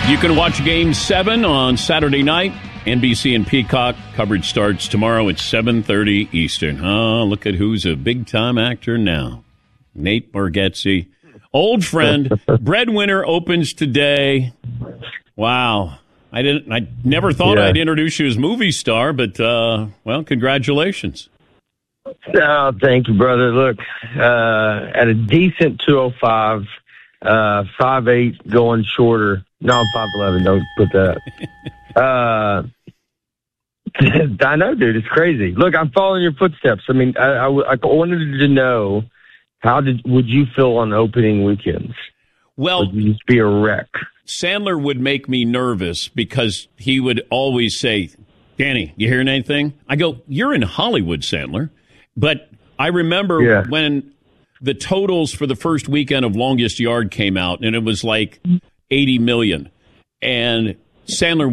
You can watch Game 7 on Saturday night. NBC and Peacock coverage starts tomorrow at 7:30 Eastern. Oh, look at who's a big-time actor now. Nate Bargatze. Old friend. Breadwinner opens today. Wow. I never thought I'd introduce you as movie star, but, well, congratulations. Oh, thank you, brother. Look, at a decent 205, 5'8", going shorter. No, I'm 5'11". Don't put that. I know, dude. It's crazy. Look, I'm following your footsteps. I mean, I wanted to know, would you feel on opening weekends? Well, would you just be a wreck? Sandler would make me nervous because he would always say, Danny, you hearing anything? I go, you're in Hollywood, Sandler. But I remember when the totals for the first weekend of Longest Yard came out, and it was like 80 million. And Sandler